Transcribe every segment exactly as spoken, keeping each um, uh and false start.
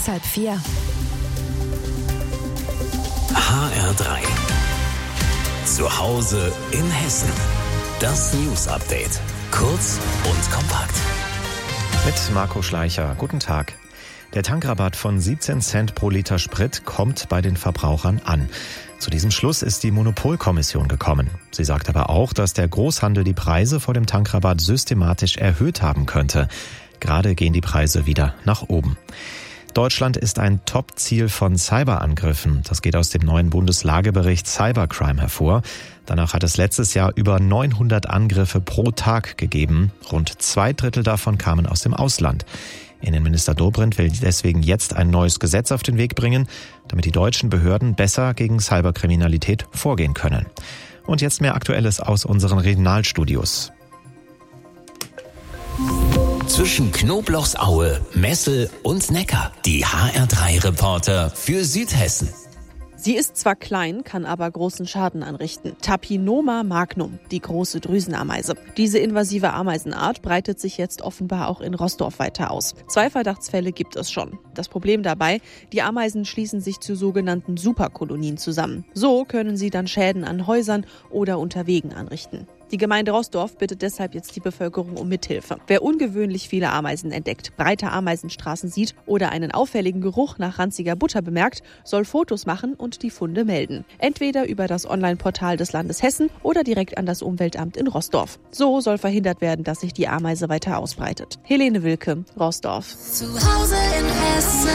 ist halb vier. H R drei. Zu Hause in Hessen. Das News Update. Kurz und kompakt. Mit Marco Schleicher. Guten Tag. Der Tankrabatt von siebzehn Cent pro Liter Sprit kommt bei den Verbrauchern an. Zu diesem Schluss ist die Monopolkommission gekommen. Sie sagt aber auch, dass der Großhandel die Preise vor dem Tankrabatt systematisch erhöht haben könnte. Gerade gehen die Preise wieder nach oben. Deutschland ist ein Top-Ziel von Cyberangriffen. Das geht aus dem neuen Bundeslagebericht Cybercrime hervor. Danach hat es letztes Jahr über neunhundert Angriffe pro Tag gegeben. Rund zwei Drittel davon kamen aus dem Ausland. Innenminister Dobrindt will deswegen jetzt ein neues Gesetz auf den Weg bringen, damit die deutschen Behörden besser gegen Cyberkriminalität vorgehen können. Und jetzt mehr Aktuelles aus unseren Regionalstudios. Zwischen Knoblauchsaue, Messel und Neckar. Die H R drei Reporter für Südhessen. Sie ist zwar klein, kann aber großen Schaden anrichten. Tapinoma magnum, die große Drüsenameise. Diese invasive Ameisenart breitet sich jetzt offenbar auch in Roßdorf weiter aus. Zwei Verdachtsfälle gibt es schon. Das Problem dabei, die Ameisen schließen sich zu sogenannten Superkolonien zusammen. So können sie dann Schäden an Häusern oder unter Wegen anrichten. Die Gemeinde Roßdorf bittet deshalb jetzt die Bevölkerung um Mithilfe. Wer ungewöhnlich viele Ameisen entdeckt, breite Ameisenstraßen sieht oder einen auffälligen Geruch nach ranziger Butter bemerkt, soll Fotos machen und die Funde melden. Entweder über das Online-Portal des Landes Hessen oder direkt an das Umweltamt in Roßdorf. So soll verhindert werden, dass sich die Ameise weiter ausbreitet. Helene Wilke, Roßdorf. Zu Hause in Hessen.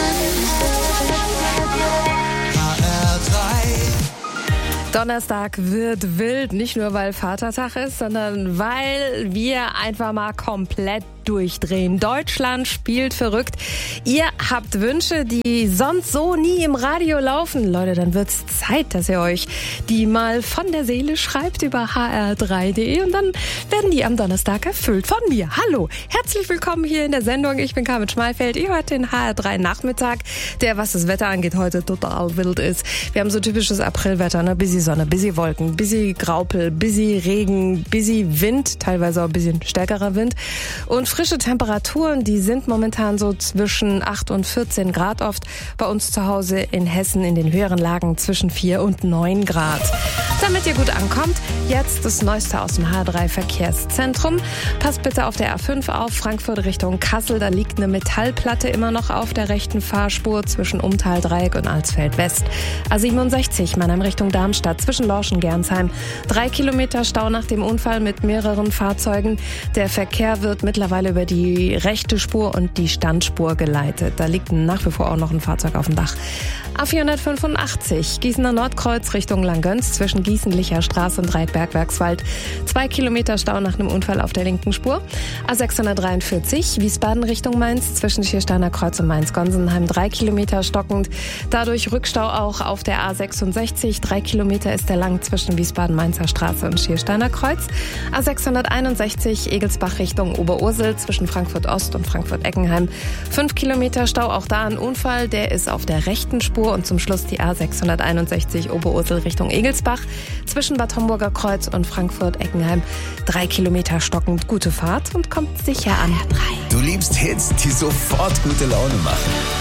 H R drei. Donnerstag wird wild, nicht nur weil Vatertag ist, sondern weil wir einfach mal komplett durchdrehen. Deutschland spielt verrückt. Ihr habt Wünsche, die sonst so nie im Radio laufen. Leute, dann wird's Zeit, dass ihr euch die mal von der Seele schreibt über h r drei punkt d e und dann werden die am Donnerstag erfüllt von mir. Hallo, herzlich willkommen hier in der Sendung. Ich bin Carmen Schmalfeld. Ihr hört den H R drei Nachmittag, der, was das Wetter angeht, heute total wild ist. Wir haben so typisches Aprilwetter, ne? Busy Sonne, busy Wolken, busy Graupel, busy Regen, busy Wind, teilweise auch ein bisschen stärkerer Wind und frische Temperaturen, die sind momentan so zwischen acht und vierzehn Grad oft. Bei uns zu Hause in Hessen in den höheren Lagen zwischen vier und neun Grad. Damit ihr gut ankommt, jetzt das Neueste aus dem H drei Verkehrszentrum. Passt bitte auf der A fünf auf, Frankfurt Richtung Kassel. Da liegt eine Metallplatte immer noch auf der rechten Fahrspur zwischen Umtal-Dreieck und Alsfeld West. A siebenundsechzig, Mannheim Richtung Darmstadt zwischen Lorschen-Gernsheim. Drei Kilometer Stau nach dem Unfall mit mehreren Fahrzeugen. Der Verkehr wird mittlerweile über die rechte Spur und die Standspur geleitet. Da liegt nach wie vor auch noch ein Fahrzeug auf dem Dach. A vierhundertfünfundachtzig, Gießener Nordkreuz Richtung Langgöns zwischen Gießen-Licher Straße und Reitberg-Werkswald. Zwei Kilometer Stau nach einem Unfall auf der linken Spur. A sechshundertdreiundvierzig, Wiesbaden Richtung Mainz zwischen Schiersteiner Kreuz und Mainz-Gonsenheim. Drei Kilometer stockend. Dadurch Rückstau auch auf der A sechsundsechzig. Drei Kilometer ist der lang zwischen Wiesbaden-Mainzer Straße und Schiersteiner Kreuz. A sechshunderteinundsechzig, Egelsbach Richtung Oberursel zwischen Frankfurt Ost und Frankfurt-Eckenheim. Fünf Kilometer Stau, auch da ein Unfall. Der ist auf der rechten Spur. Und zum Schluss die A sechshunderteinundsechzig Oberursel Richtung Egelsbach zwischen Bad Homburger Kreuz und Frankfurt-Eckenheim. Drei Kilometer stockend. Gute Fahrt und kommt sicher an. Du liebst Hits, die sofort gute Laune machen.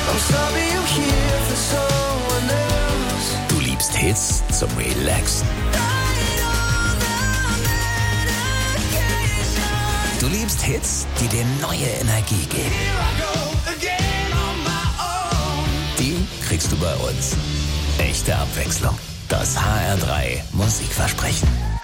Du liebst Hits zum Relaxen. Du liebst Hits, die dir neue Energie geben. Die kriegst du bei uns. Echte Abwechslung. Das H R drei Musikversprechen.